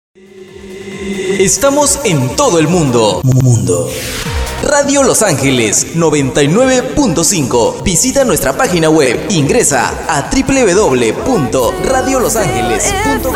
Estamos en todo el mundo. Radio Los Ángeles 99.5. Visita nuestra página web. Ingresa a www.radiolosangeles.com.